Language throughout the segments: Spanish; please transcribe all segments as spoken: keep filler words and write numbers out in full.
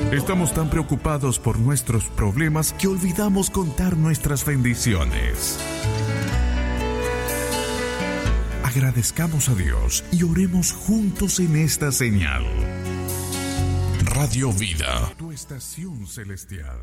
Estamos tan preocupados por nuestros problemas que olvidamos contar nuestras bendiciones. Agradezcamos a Dios y oremos juntos en esta señal. Radio Vida, tu estación celestial.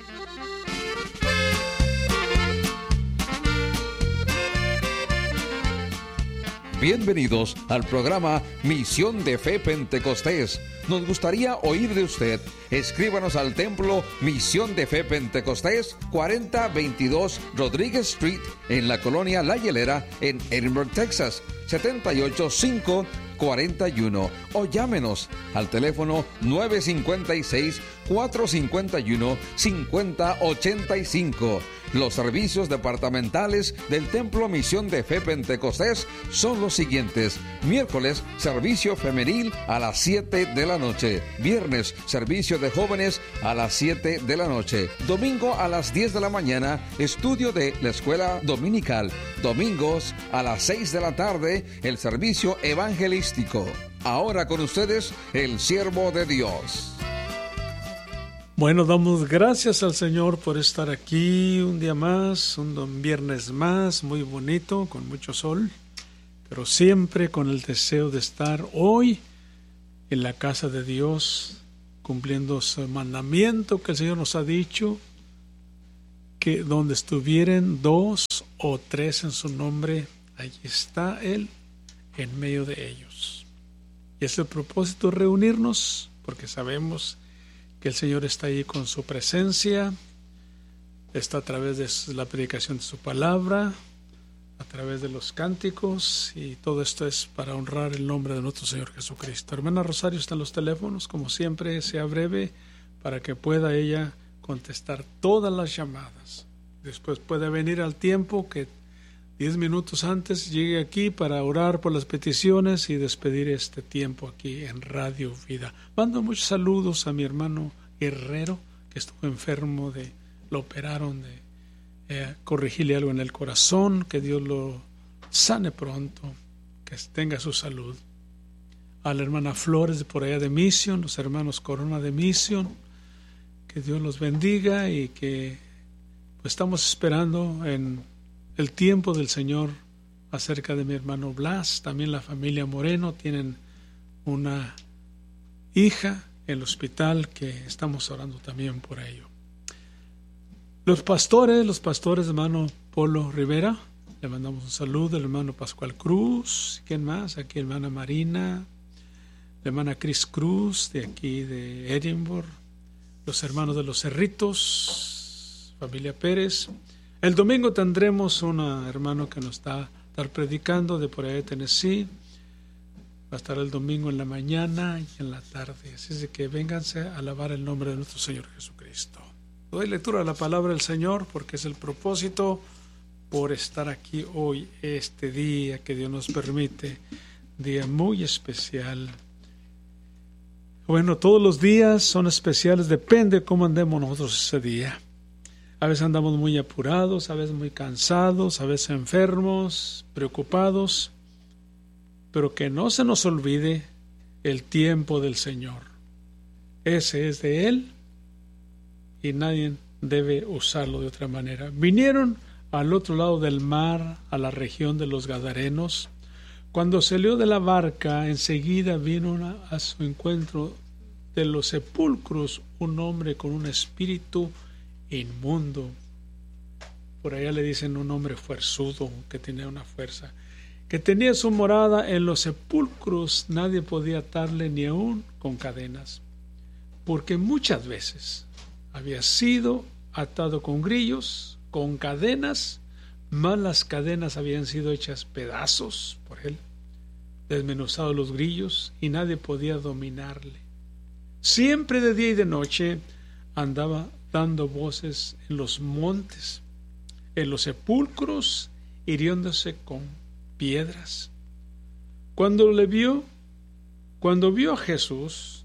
Bienvenidos al programa Misión de Fe Pentecostés. Nos gustaría oír de usted. Escríbanos al templo Misión de Fe Pentecostés, cuarenta veintidós Rodríguez Street, en la colonia La Hielera, en Edinburgh, Texas, setenta y ocho cinco cuarenta y uno, o llámenos al teléfono nueve cinco seis, cuatro cinco uno, cinco cero ocho cinco. Los servicios departamentales del Templo Misión de Fe Pentecostés son los siguientes: miércoles, servicio femenil a las siete de la noche; viernes, servicio de jóvenes a las siete de la noche; domingo a las diez de la mañana, estudio de la escuela dominical; domingos a las seis de la tarde, el servicio evangelístico. Ahora con ustedes, el siervo de Dios. Bueno, damos gracias al Señor por estar aquí un día más, un viernes más, muy bonito, con mucho sol, pero siempre con el deseo de estar hoy en la casa de Dios, cumpliendo su mandamiento que el Señor nos ha dicho, que donde estuvieren dos o tres en su nombre, allí está Él en medio de ellos. Y es el propósito reunirnos, porque sabemos que el Señor está ahí con su presencia, está a través de la predicación de su palabra, a través de los cánticos, y todo esto es para honrar el nombre de nuestro Señor Jesucristo. Hermana Rosario está en los teléfonos, como siempre, sea breve para que pueda ella contestar todas las llamadas. Después puede venir al tiempo que diez minutos antes llegue aquí para orar por las peticiones y despedir este tiempo aquí en Radio Vida. Mando muchos saludos a mi hermano Guerrero, que estuvo enfermo, de lo operaron, de eh, corregirle algo en el corazón, que Dios lo sane pronto, que tenga su salud. A la hermana Flores de por allá de Mission, los hermanos Corona de Mission, que Dios los bendiga, y que pues estamos esperando en el tiempo del Señor acerca de mi hermano Blas. También la familia Moreno tienen una hija en el hospital, que estamos orando también por ello. Los pastores, los pastores de hermano Polo Rivera, le mandamos un saludo. El hermano Pascual Cruz, ¿quién más? Aquí hermana Marina, la hermana Cris Cruz, de aquí de Edinburgh, los hermanos de los Cerritos, familia Pérez. El domingo tendremos un hermano que nos está a estar predicando de por ahí de Tennessee. Va a estar el domingo en la mañana y en la tarde. Así es de que vénganse a alabar el nombre de nuestro Señor Jesucristo. Doy lectura a la palabra del Señor porque es el propósito por estar aquí hoy, este día que Dios nos permite, día muy especial. Bueno, todos los días son especiales, depende cómo andemos nosotros ese día. A veces andamos muy apurados, a veces muy cansados, a veces enfermos, preocupados, pero que no se nos olvide el tiempo del Señor. Ese es de Él y nadie debe usarlo de otra manera. Vinieron al otro lado del mar, a la región de los Gadarenos. Cuando salió de la barca, enseguida vino a su encuentro de los sepulcros un hombre con un espíritu inmundo. Por allá le dicen un hombre fuerzudo, que tenía una fuerza, que tenía su morada en los sepulcros. Nadie podía atarle ni aún con cadenas, porque muchas veces había sido atado con grillos, con cadenas, mas las cadenas habían sido hechas pedazos por él, desmenuzados los grillos, y nadie podía dominarle. Siempre de día y de noche andaba dando voces en los montes, en los sepulcros, hiriéndose con piedras. Cuando le vio, cuando vio a Jesús,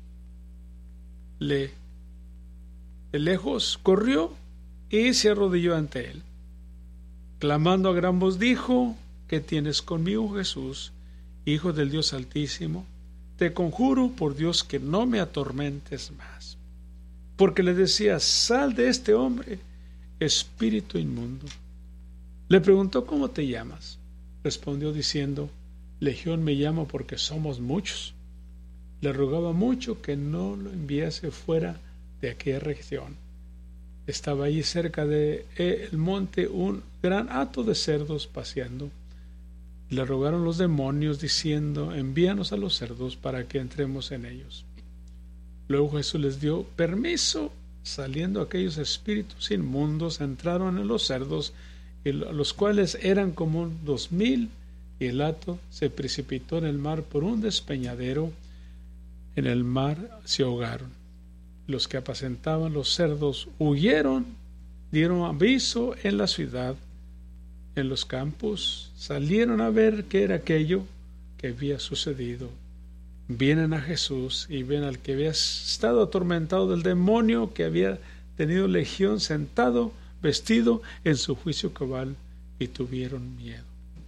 le de lejos corrió y se arrodilló ante él. Clamando a gran voz dijo: ¿Qué tienes conmigo, Jesús, Hijo del Dios Altísimo? Te conjuro por Dios que no me atormentes más. porque le decía: sal de este hombre, espíritu inmundo. Le preguntó: ¿cómo te llamas? Respondió diciendo: Legión me llamo, porque somos muchos. Le rogaba mucho que no lo enviase fuera de aquella región. Estaba allí cerca del monte un gran hato de cerdos paseando. Le rogaron los demonios diciendo: envíanos a los cerdos para que entremos en ellos. Luego Jesús les dio permiso. Saliendo aquellos espíritus inmundos, entraron en los cerdos, los cuales eran como dos mil, y el hato se precipitó en el mar por un despeñadero. En el mar se ahogaron. Los que apacentaban los cerdos huyeron, dieron aviso en la ciudad, en los campos, salieron a ver qué era aquello que había sucedido. Vienen a Jesús y ven al que había estado atormentado del demonio, que había tenido legión, sentado, vestido en su juicio cabal, y tuvieron miedo.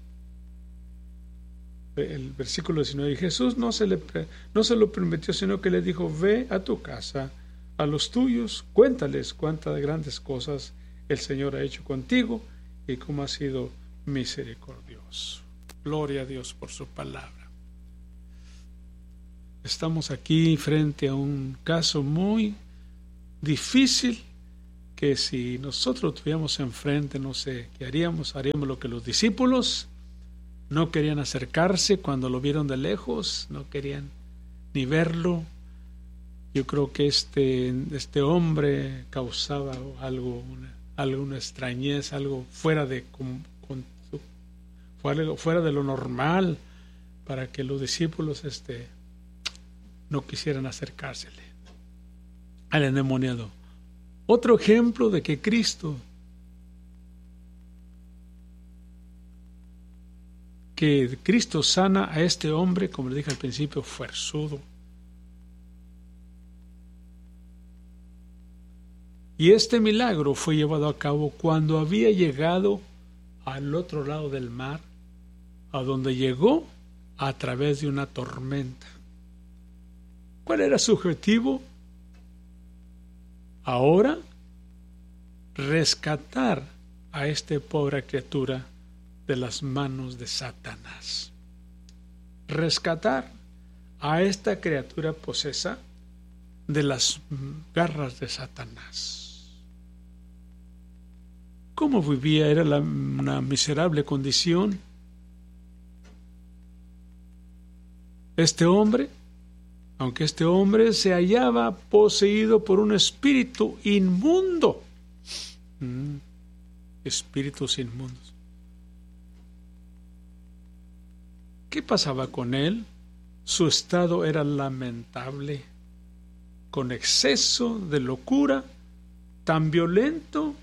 El versículo diecinueve, y Jesús no se, le, no se lo permitió, sino que le dijo: ve a tu casa, a los tuyos, cuéntales cuántas grandes cosas el Señor ha hecho contigo y cómo ha sido misericordioso. Gloria a Dios por su palabra. Estamos aquí frente a un caso muy difícil, que si nosotros lo tuviéramos enfrente, no sé qué haríamos. Haríamos lo que los discípulos no querían acercarse cuando lo vieron de lejos, no querían ni verlo. Yo creo que este, este hombre causaba algo, una, alguna extrañeza, algo fuera de, con, con, fuera, fuera de lo normal, para que los discípulos este, no quisieran acercársele al endemoniado. Otro ejemplo de que Cristo, que Cristo sana a este hombre, como le dije al principio, fuerzudo. Y este milagro fue llevado a cabo cuando había llegado al otro lado del mar, a donde llegó a través de una tormenta. ¿Cuál era su objetivo? Ahora, rescatar a esta pobre criatura de las manos de Satanás. Rescatar a esta criatura posesa de las garras de Satanás. ¿Cómo vivía? Era la, una miserable condición. Este hombre, aunque este hombre se hallaba poseído por un espíritu inmundo, mm, espíritus inmundos. ¿Qué pasaba con él? Su estado era lamentable, con exceso de locura, tan violento,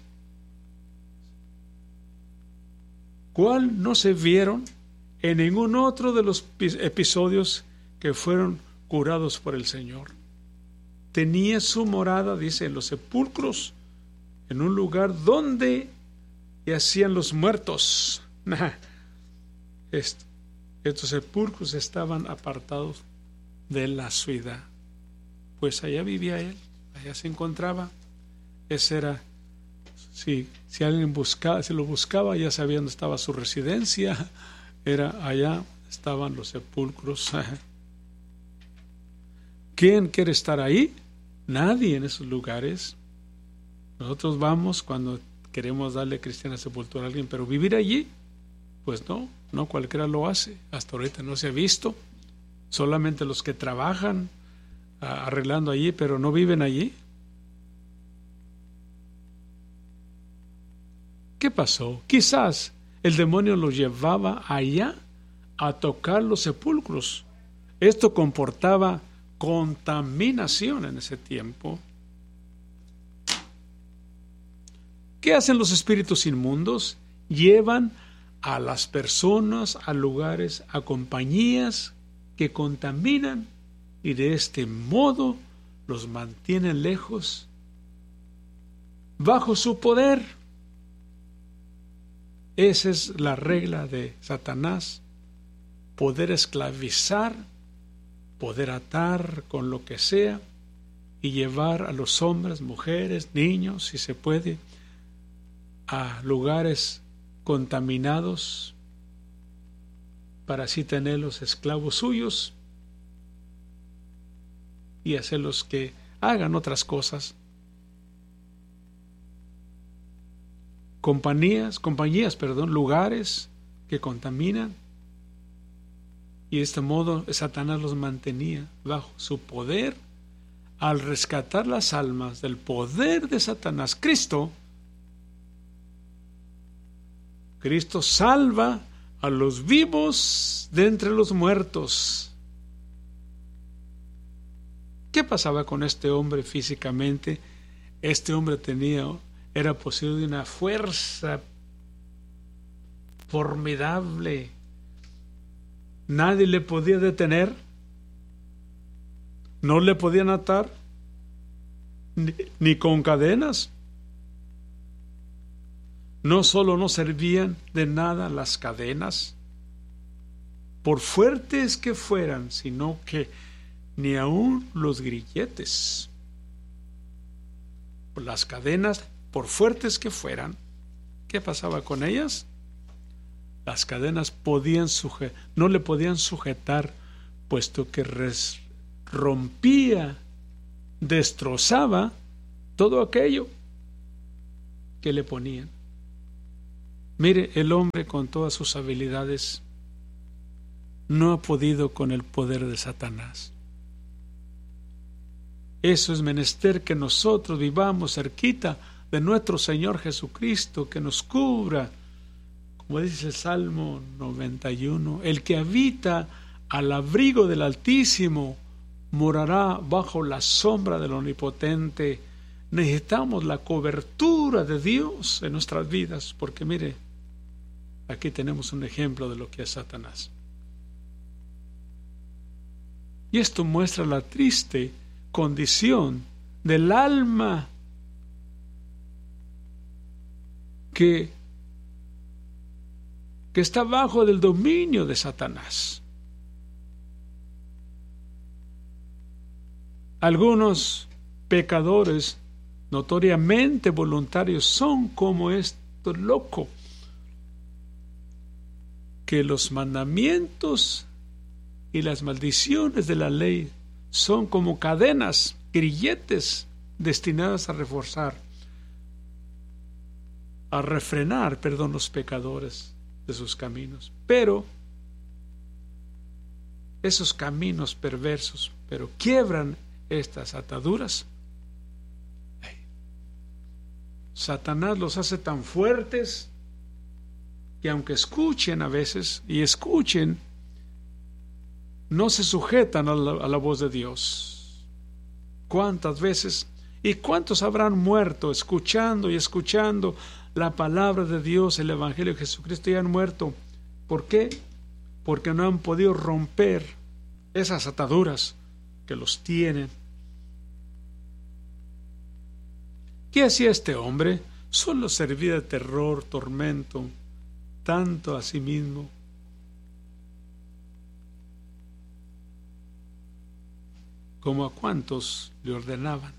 cual no se vieron en ningún otro de los episodios que fueron curados por el Señor. Tenía su morada, dice, en los sepulcros, en un lugar donde yacían los muertos. Esto. Estos sepulcros estaban apartados de la ciudad, pues allá vivía él, allá se encontraba. Ese era, si, si alguien buscaba, si lo buscaba, ya sabía dónde estaba su residencia, era allá estaban los sepulcros. ¿Quién quiere estar ahí? Nadie en esos lugares. Nosotros vamos cuando queremos darle cristiana sepultura a alguien, pero vivir allí, pues no, no cualquiera lo hace. Hasta ahorita no se ha visto. Solamente los que trabajan a, arreglando allí, pero no viven allí. ¿Qué pasó? Quizás el demonio los llevaba allá a tocar los sepulcros. Esto comportaba contaminación en ese tiempo. ¿Qué hacen los espíritus inmundos? Llevan a las personas a lugares, a compañías que contaminan, y de este modo los mantienen lejos, bajo su poder. Esa es la regla de Satanás: poder esclavizar, poder atar con lo que sea, y llevar a los hombres, mujeres, niños, si se puede, a lugares contaminados para así tenerlos esclavos suyos y hacerlos que hagan otras cosas. Compañías, compañías, perdón, lugares que contaminan. Y de este modo Satanás los mantenía bajo su poder al rescatar las almas del poder de Satanás. Cristo, Cristo salva a los vivos de entre los muertos. ¿Qué pasaba con este hombre físicamente? Este hombre tenía, era poseído de una fuerza formidable. Nadie le podía detener, no le podían atar, ni, ni con cadenas. No solo no servían de nada las cadenas, por fuertes que fueran, sino que ni aun los grilletes. Las cadenas, por fuertes que fueran, ¿qué pasaba con ellas? Las cadenas podían suje- no le podían sujetar, puesto que res- rompía, destrozaba todo aquello que le ponían. Mire, el hombre con todas sus habilidades no ha podido con el poder de Satanás. Eso es menester que nosotros vivamos cerquita de nuestro Señor Jesucristo, que nos cubra. Como dice el Salmo noventa y uno, el que habita al abrigo del Altísimo morará bajo la sombra del Omnipotente. Necesitamos la cobertura de Dios en nuestras vidas, porque mire, aquí tenemos un ejemplo de lo que es Satanás. Y esto muestra la triste condición del alma que que está bajo del dominio de Satanás. Algunos pecadores notoriamente voluntarios son como estos locos, que los mandamientos y las maldiciones de la ley son como cadenas, grilletes destinadas a reforzar, a refrenar, perdón, los pecadores de sus caminos. Pero esos caminos perversos, pero quiebran estas ataduras. Satanás los hace tan fuertes que aunque escuchen a veces, y escuchen, no se sujetan a la, a la voz de Dios. ¿Cuántas veces y cuántos habrán muerto escuchando y escuchando la palabra de Dios, el Evangelio de Jesucristo, y han muerto? ¿Por qué? Porque no han podido romper esas ataduras que los tienen. ¿Qué hacía este hombre? Solo servía de terror, tormento, tanto a sí mismo como a cuantos le ordenaban.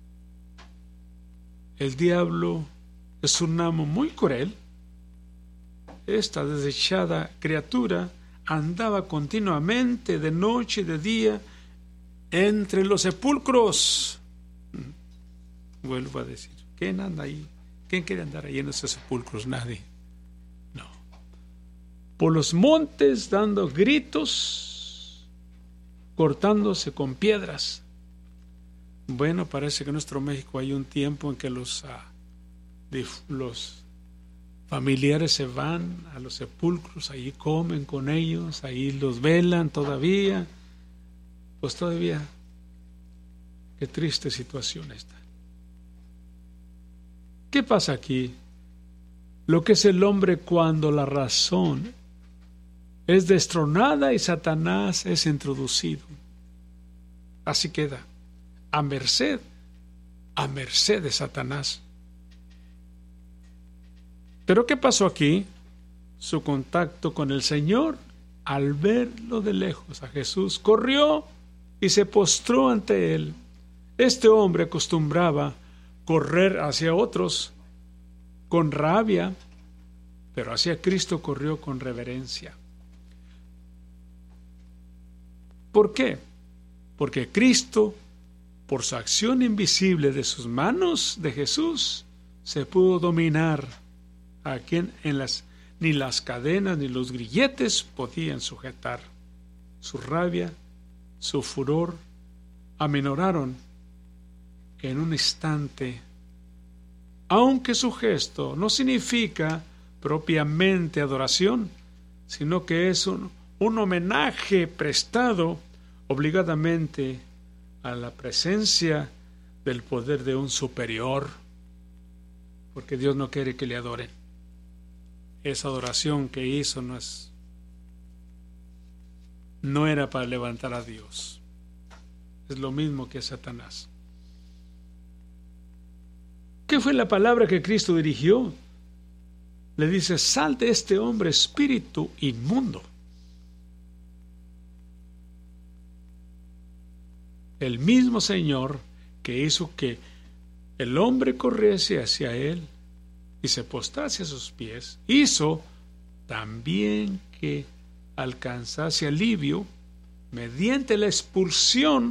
El diablo es un amo muy cruel. Esta desdichada criatura andaba continuamente de noche y de día entre los sepulcros. Vuelvo a decir, ¿quién anda ahí? ¿Quién quiere andar ahí en esos sepulcros? Nadie. No. Por los montes dando gritos, cortándose con piedras. Bueno, parece que en nuestro México hay un tiempo en que los, uh, los familiares se van a los sepulcros, ahí comen con ellos, ahí los velan todavía. Pues todavía, qué triste situación esta. ¿Qué pasa aquí? Lo que es el hombre cuando la razón es destronada y Satanás es introducido. Así queda, a merced, a merced de Satanás. Pero ¿qué pasó aquí? Su contacto con el Señor, al verlo de lejos a Jesús, corrió y se postró ante él. Este hombre acostumbraba correr hacia otros con rabia, pero hacia Cristo corrió con reverencia. ¿Por qué? Porque Cristo, por su acción invisible de sus manos de Jesús, se pudo dominar a quien en las, ni las cadenas ni los grilletes podían sujetar. Su rabia, su furor, aminoraron en un instante, aunque su gesto no significa propiamente adoración, sino que es un, un homenaje prestado obligadamente a la presencia del poder de un superior, porque Dios no quiere que le adoren. Esa adoración que hizo no es, no era para levantar a Dios. Es lo mismo que Satanás. ¿Qué fue la palabra que Cristo dirigió? Le dice: sal de este hombre, espíritu inmundo. El mismo Señor que hizo que el hombre corriese hacia él y se postrase a sus pies, hizo también que alcanzase alivio mediante la expulsión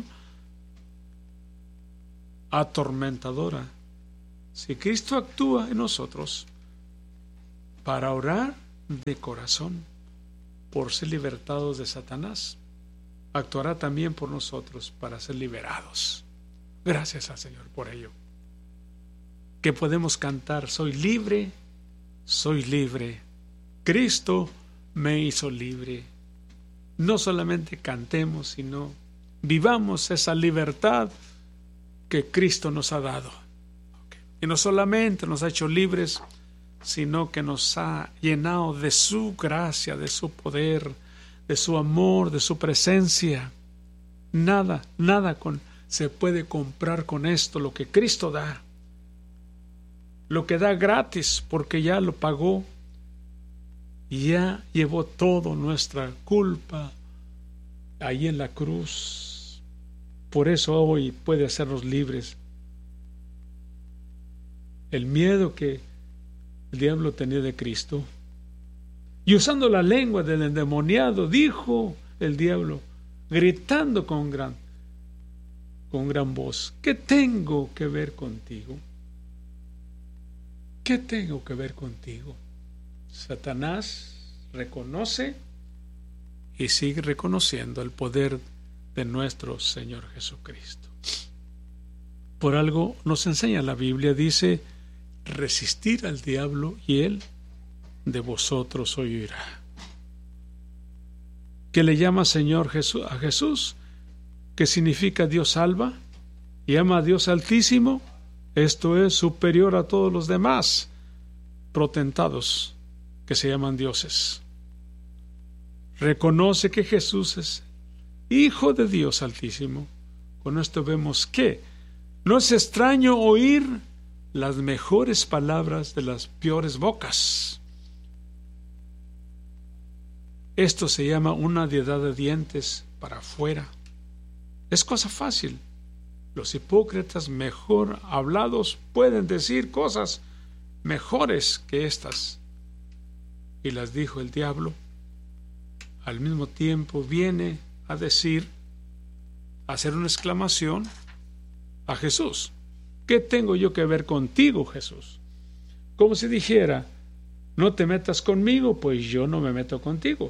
atormentadora. Si Cristo actúa en nosotros para orar de corazón por ser libertados de Satanás, actuará también por nosotros para ser liberados. Gracias al Señor por ello. Que podemos cantar: soy libre, soy libre. Cristo me hizo libre. No solamente cantemos, sino vivamos esa libertad que Cristo nos ha dado. Y no solamente nos ha hecho libres, sino que nos ha llenado de su gracia, de su poder, de su amor, de su presencia. Nada, nada con, se puede comprar con esto, lo que Cristo da. Lo que da gratis, porque ya lo pagó. Y ya llevó toda nuestra culpa ahí en la cruz. Por eso hoy puede hacernos libres. El miedo que el diablo tenía de Cristo, y usando la lengua del endemoniado, dijo el diablo, gritando con gran, con gran voz: ¿qué tengo que ver contigo? ¿Qué tengo que ver contigo? Satanás reconoce y sigue reconociendo el poder de nuestro Señor Jesucristo. Por algo nos enseña la Biblia, dice: resistir al diablo y él de vosotros huirá. ¿Qué le llama Señor Jesús a Jesús? ¿Qué significa Dios salva? ¿Llama a Dios Altísimo? Esto es superior a todos los demás potentados que se llaman dioses. Reconoce que Jesús es Hijo de Dios Altísimo. Con esto vemos que no es extraño oír las mejores palabras de las peores bocas. Esto se llama una diadema de dientes para afuera. Es cosa fácil. Los hipócritas mejor hablados pueden decir cosas mejores que estas. Y las dijo el diablo. Al mismo tiempo viene a decir, a hacer una exclamación a Jesús: ¿qué tengo yo que ver contigo, Jesús? Como si dijera: no te metas conmigo, pues yo no me meto contigo.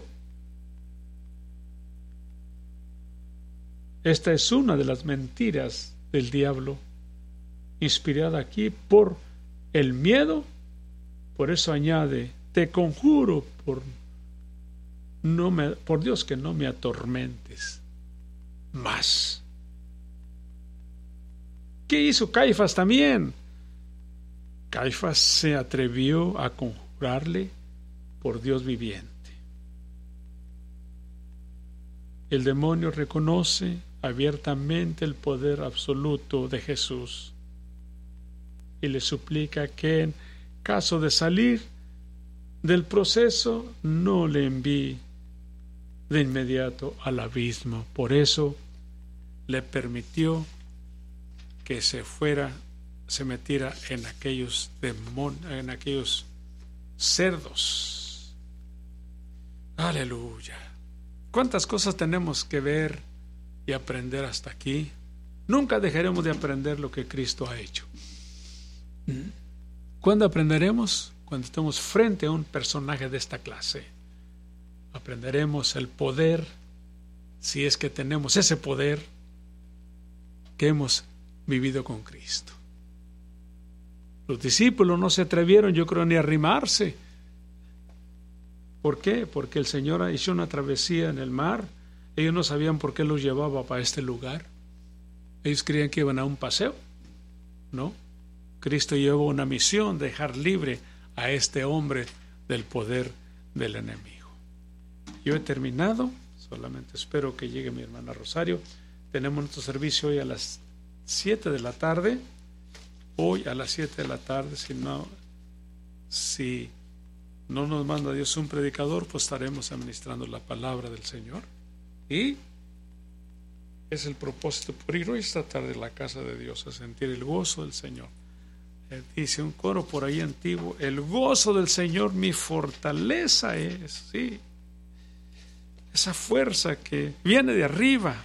Esta es una de las mentiras del diablo, inspirada aquí por el miedo. Por eso añade: te conjuro por, no me, por Dios que no me atormentes más. ¿Qué hizo Caifás también? Caifás se atrevió a conjurarle por Dios viviente. El demonio reconoce abiertamente el poder absoluto de Jesús y le suplica que en caso de salir del proceso no le envíe de inmediato al abismo. Por eso le permitió que se fuera, se metiera en aquellos demonios, en aquellos cerdos. Aleluya. ¿Cuántas cosas tenemos que ver y aprender hasta aquí? Nunca dejaremos de aprender lo que Cristo ha hecho. ¿Cuándo aprenderemos? Cuando estemos frente a un personaje de esta clase. Aprenderemos el poder, si es que tenemos ese poder que hemos vivido con Cristo. Los discípulos no se atrevieron, yo creo, ni a arrimarse. ¿Por qué? Porque el Señor hizo una travesía en el mar. Ellos no sabían por qué los llevaba para este lugar. Ellos creían que iban a un paseo. No. Cristo llevó una misión, dejar libre a este hombre del poder del enemigo. Yo he terminado. Solamente espero que llegue mi hermana Rosario. Tenemos nuestro servicio hoy a las siete de la tarde. Hoy a las siete de la tarde. Si no, si no nos manda Dios un predicador, pues estaremos administrando la palabra del Señor. Y es el propósito por ir hoy esta tarde a la casa de Dios a sentir el gozo del Señor. Eh, dice un coro por ahí antiguo: el gozo del Señor mi fortaleza es. Sí, esa fuerza que viene de arriba.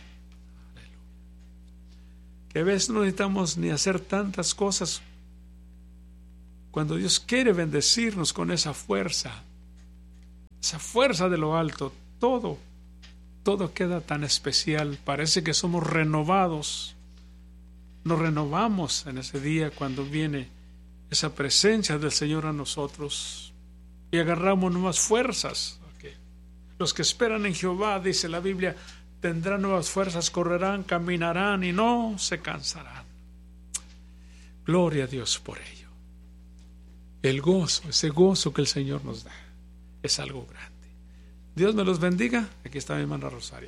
Que a veces no necesitamos ni hacer tantas cosas cuando Dios quiere bendecirnos con esa fuerza, esa fuerza de lo alto. Todo, todo queda tan especial. Parece que somos renovados. Nos renovamos en ese día cuando viene esa presencia del Señor a nosotros y agarramos nuevas fuerzas. Okay. Los que esperan en Jehová, dice la Biblia, tendrán nuevas fuerzas, correrán, caminarán y no se cansarán. Gloria a Dios por ello. El gozo, ese gozo que el Señor nos da, es algo grande. Dios me los bendiga. Aquí está mi hermana Rosario.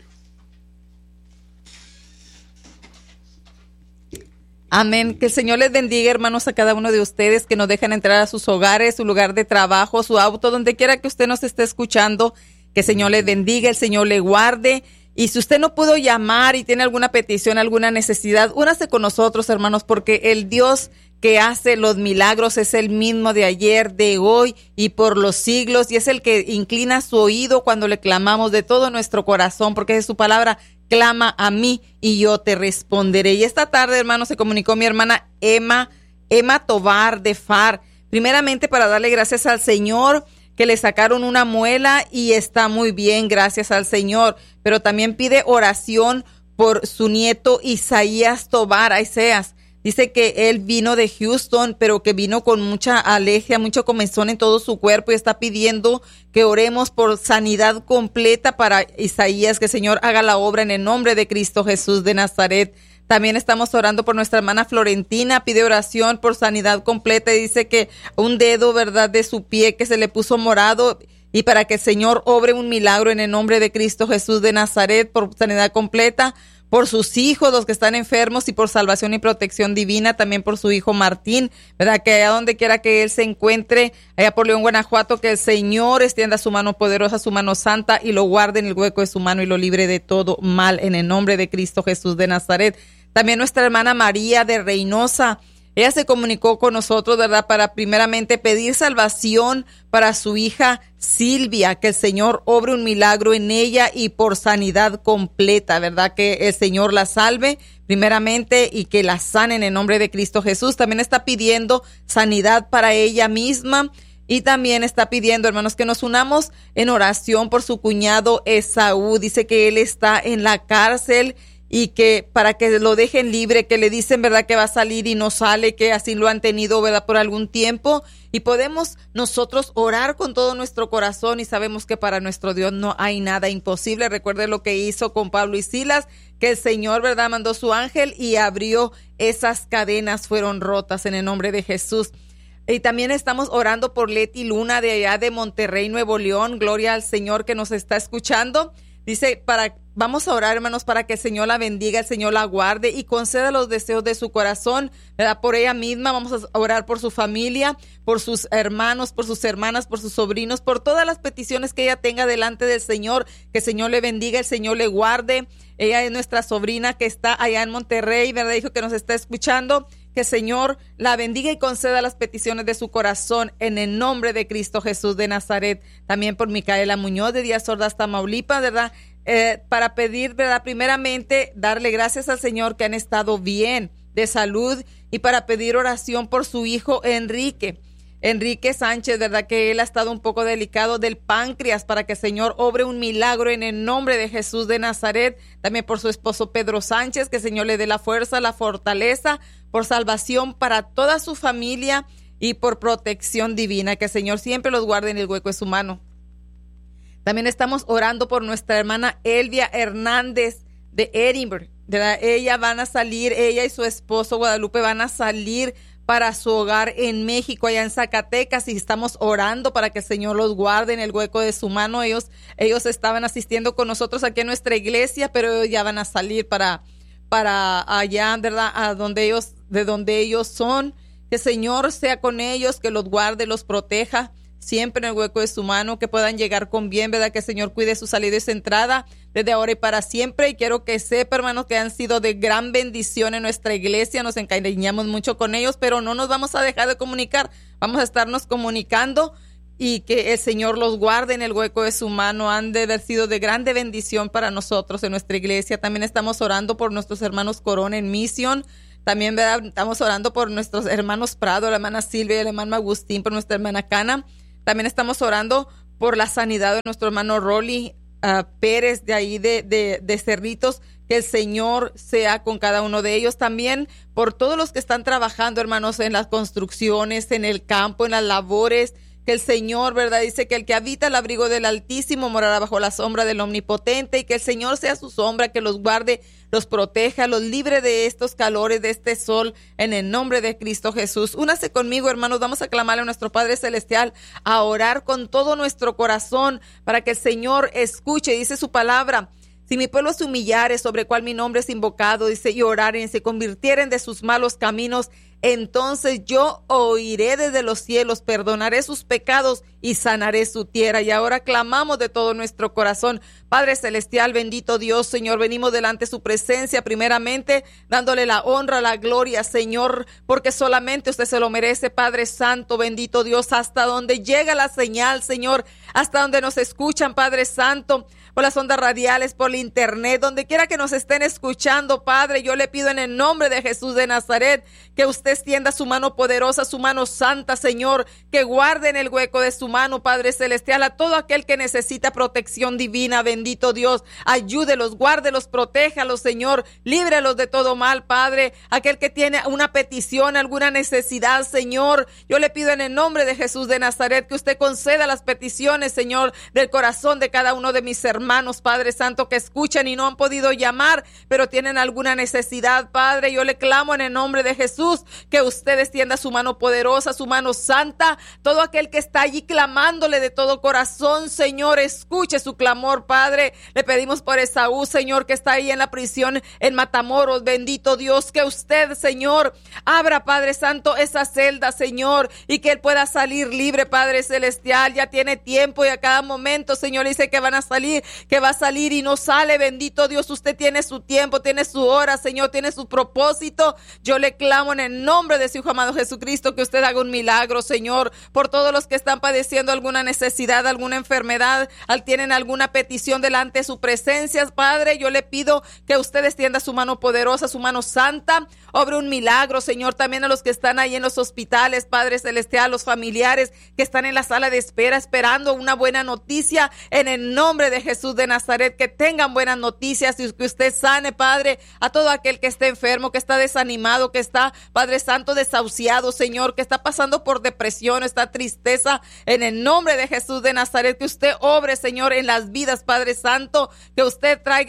Amén. Que el Señor les bendiga, hermanos, a cada uno de ustedes que nos dejan entrar a sus hogares, su lugar de trabajo, su auto, donde quiera que usted nos esté escuchando. Que el Señor les bendiga, el Señor le guarde. Y si usted no pudo llamar y tiene alguna petición, alguna necesidad, únase con nosotros, hermanos, porque el Dios que hace los milagros es el mismo de ayer, de hoy y por los siglos, y es el que inclina su oído cuando le clamamos de todo nuestro corazón, porque es su palabra: clama a mí y yo te responderé. Y esta tarde, hermanos, se comunicó mi hermana Emma, Emma Tobar de F A R, primeramente para darle gracias al Señor que le sacaron una muela y está muy bien, gracias al Señor. Pero también pide oración por su nieto Isaías Tobar, Isaías. Dice que él vino de Houston, pero que vino con mucha alergia, mucho comezón en todo su cuerpo, y está pidiendo que oremos por sanidad completa para Isaías, que el Señor haga la obra en el nombre de Cristo Jesús de Nazaret. También estamos orando por nuestra hermana Florentina, pide oración por sanidad completa y dice que un dedo, ¿verdad?, de su pie que se le puso morado, y para que el Señor obre un milagro en el nombre de Cristo Jesús de Nazaret por sanidad completa, por sus hijos, los que están enfermos, y por salvación y protección divina, también por su hijo Martín, ¿verdad?, que allá donde quiera que él se encuentre, allá por León, Guanajuato, que el Señor extienda su mano poderosa, su mano santa, y lo guarde en el hueco de su mano y lo libre de todo mal en el nombre de Cristo Jesús de Nazaret. También nuestra hermana María de Reynosa, ella se comunicó con nosotros, ¿verdad?, para primeramente pedir salvación para su hija Silvia, que el Señor obre un milagro en ella y por sanidad completa, ¿verdad?, que el Señor la salve primeramente y que la sane en el nombre de Cristo Jesús. También está pidiendo sanidad para ella misma y también está pidiendo, hermanos, que nos unamos en oración por su cuñado Esaú. Dice que él está en la cárcel y que para que lo dejen libre, que le dicen, ¿verdad?, que va a salir y no sale, que así lo han tenido, ¿verdad?, por algún tiempo. Y podemos nosotros orar con todo nuestro corazón y sabemos que para nuestro Dios no hay nada imposible. Recuerde lo que hizo con Pablo y Silas, que el Señor, ¿verdad?, mandó su ángel y abrió esas cadenas, fueron rotas en el nombre de Jesús. Y también estamos orando por Leti Luna de allá de Monterrey, Nuevo León. Gloria al Señor que nos está escuchando. Dice, para, vamos a orar, hermanos, para que el Señor la bendiga, el Señor la guarde y conceda los deseos de su corazón, ¿verdad? Por ella misma. Vamos a orar por su familia, por sus hermanos, por sus hermanas, por sus sobrinos, por todas las peticiones que ella tenga delante del Señor. Que el Señor le bendiga, el Señor le guarde. Ella es nuestra sobrina que está allá en Monterrey, ¿verdad? Dijo que nos está escuchando. Que el Señor la bendiga y conceda las peticiones de su corazón en el nombre de Cristo Jesús de Nazaret. También por Micaela Muñoz de Díaz Ordaz, Tamaulipas, ¿verdad? Eh, para pedir, ¿verdad? Primeramente, darle gracias al Señor que han estado bien de salud y para pedir oración por su hijo Enrique. Enrique Sánchez, ¿verdad? Que él ha estado un poco delicado del páncreas, para que el Señor obre un milagro en el nombre de Jesús de Nazaret. También por su esposo Pedro Sánchez, que el Señor le dé la fuerza, la fortaleza, por salvación para toda su familia y por protección divina. Que el Señor siempre los guarde en el hueco de su mano. También estamos orando por nuestra hermana Elvia Hernández de Edinburgh, ¿verdad? Ella van a salir, ella y su esposo Guadalupe van a salir para su hogar en México, allá en Zacatecas, y estamos orando para que el Señor los guarde en el hueco de su mano. Ellos, ellos estaban asistiendo con nosotros aquí en nuestra iglesia, pero ellos ya van a salir para, para allá, ¿verdad? A donde ellos, de donde ellos son. Que el Señor sea con ellos, que los guarde, los proteja siempre en el hueco de su mano, que puedan llegar con bien, ¿verdad? Que el Señor cuide su salida y su entrada desde ahora y para siempre. Y quiero que sepa, hermanos, que han sido de gran bendición en nuestra iglesia. Nos encariñamos mucho con ellos, pero no nos vamos a dejar de comunicar. Vamos a estarnos comunicando y que el Señor los guarde en el hueco de su mano. Han de haber sido de grande bendición para nosotros en nuestra iglesia. También estamos orando por nuestros hermanos Corona en misión. También, ¿verdad? Estamos orando por nuestros hermanos Prado, la hermana Silvia y el hermano Agustín, por nuestra hermana Cana. También estamos orando por la sanidad de nuestro hermano Rolly uh, Pérez, de ahí de, de, de Cerritos. Que el Señor sea con cada uno de ellos. También por todos los que están trabajando, hermanos, en las construcciones, en el campo, en las labores. Que el Señor, ¿verdad? Dice que el que habita el abrigo del Altísimo morará bajo la sombra del Omnipotente, y que el Señor sea su sombra, que los guarde, los proteja, los libre de estos calores, de este sol, en el nombre de Cristo Jesús. Únase conmigo, hermanos, vamos a clamarle a nuestro Padre Celestial, a orar con todo nuestro corazón para que el Señor escuche. Dice su palabra: si mi pueblo se humillare, sobre cual mi nombre es invocado, dice, y oraren, se convirtieren de sus malos caminos, entonces yo oiré desde los cielos, perdonaré sus pecados y sanaré su tierra. Y ahora clamamos de todo nuestro corazón. Padre Celestial, bendito Dios, Señor, venimos delante de su presencia, primeramente dándole la honra, la gloria, Señor, porque solamente usted se lo merece, Padre Santo, bendito Dios, hasta donde llega la señal, Señor, hasta donde nos escuchan, Padre Santo, por las ondas radiales, por el internet, donde quiera que nos estén escuchando, Padre, yo le pido en el nombre de Jesús de Nazaret que usted extienda su mano poderosa, su mano santa, Señor, que guarde en el hueco de su mano, Padre Celestial, a todo aquel que necesita protección divina, bendito Dios, ayúdelos, guárdelos, protéjalos, Señor, líbrelos de todo mal, Padre, aquel que tiene una petición, alguna necesidad, Señor, yo le pido en el nombre de Jesús de Nazaret que usted conceda las peticiones, Señor, del corazón de cada uno de mis hermanos, Padre Santo, que escuchan y no han podido llamar, pero tienen alguna necesidad, Padre, yo le clamo en el nombre de Jesús, que usted extienda su mano poderosa, su mano santa, todo aquel que está allí clamándole de todo corazón, Señor, escuche su clamor, Padre. Le pedimos por Esaú, Señor, que está ahí en la prisión en Matamoros, bendito Dios, que usted, Señor, abra, Padre Santo, esa celda, Señor, y que él pueda salir libre, Padre Celestial. Ya tiene tiempo y a cada momento, Señor, dice que van a salir, que va a salir y no sale, bendito Dios, usted tiene su tiempo, tiene su hora, Señor, tiene su propósito. Yo le clamo en el nombre de su Hijo amado Jesucristo que usted haga un milagro, Señor, por todos los que están padeciendo alguna necesidad, alguna enfermedad, al tienen alguna petición delante de su presencia, Padre, yo le pido que usted extienda su mano poderosa, su mano santa, obre un milagro, Señor, también a los que están ahí en los hospitales, Padre Celestial, los familiares que están en la sala de espera esperando una buena noticia, en el nombre de Jesús de Nazaret, que tengan buenas noticias y que usted sane, Padre, a todo aquel que esté enfermo, que está desanimado, que está, Padre Santo, desahuciado, Señor, que está pasando por depresión, esta tristeza, en el nombre de Jesús de Nazaret, que usted obre, Señor, en las vidas, Padre Santo, que usted traiga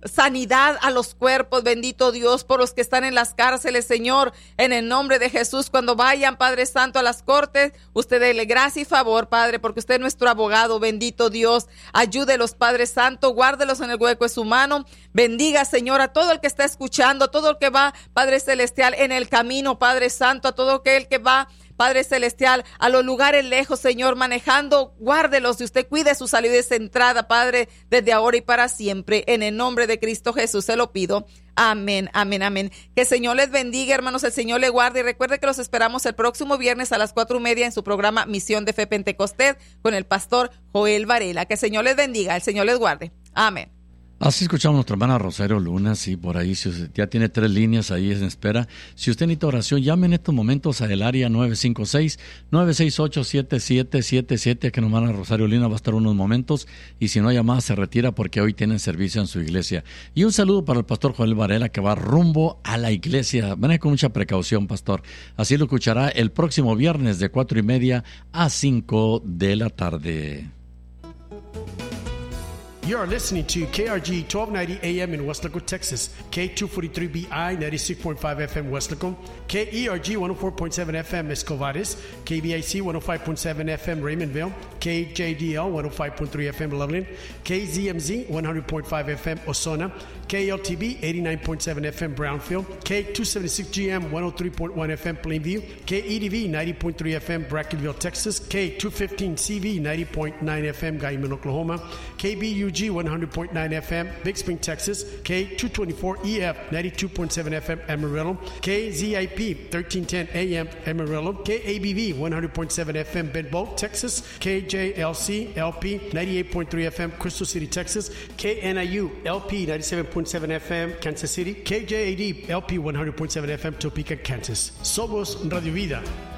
sanidad a los cuerpos, bendito Dios, por los que están en las cárceles, Señor, en el nombre de Jesús. Cuando vayan, Padre Santo, a las cortes, usted dele gracia y favor, Padre, porque usted es nuestro abogado, bendito Dios. Ayúdelos, Padre Santo, guárdelos en el hueco de su mano. Bendiga, Señor, a todo el que está escuchando, a todo el que va, Padre Celestial, en el camino, Padre Santo, a todo aquel que va, Padre Celestial, a los lugares lejos, Señor, manejando, guárdelos y usted cuide su salida y su entrada, Padre, desde ahora y para siempre. En el nombre de Cristo Jesús se lo pido. Amén, amén, amén. Que el Señor les bendiga, hermanos, el Señor le guarde. Y recuerde que los esperamos el próximo viernes a las cuatro y media en su programa Misión de Fe Pentecostés con el pastor Joel Varela. Que el Señor les bendiga, el Señor les guarde. Amén. Así escuchamos a nuestra hermana Rosario Luna, sí, por ahí, si usted ya tiene tres líneas ahí en espera. Si usted necesita oración, llame en estos momentos al área nueve cinco seis, nueve seis ocho, siete siete siete siete, que nuestra hermana Rosario Luna va a estar unos momentos, y si no hay llamada se retira porque hoy tienen servicio en su iglesia. Y un saludo para el pastor Joel Varela, que va rumbo a la iglesia. Ven con mucha precaución, pastor. Así lo escuchará el próximo viernes de cuatro y media a cinco de la tarde. You are listening to K R G twelve ninety A M in West Laco, Texas, K two forty-three B I ninety-six point five F M West Laco, K E R G one oh four point seven F M Escovares, K B I C one oh five point seven F M Raymondville, K J D L one oh five point three F M Loveland, K Z M Z one hundred point five F M Osona, K L T B eighty-nine point seven F M Brownfield, K two seventy-six G M one oh three point one F M Plainview, K E D V ninety point three F M Brackenville, Texas, K two fifteen C V ninety point nine F M Guyman, Oklahoma, K B U G one hundred point nine F M Big Spring, Texas, K two twenty-four E F ninety-two point seven F M Amarillo, K Z I P thirteen ten A M Amarillo, K A B V one hundred point seven F M Benbow, Texas, K J L C L P ninety-eight point three F M Crystal City, Texas, K N I U L P ninety-seven point seven F M Kansas City, K J A D L P one hundred point seven F M Topeka, Kansas. Somos Radio Vida.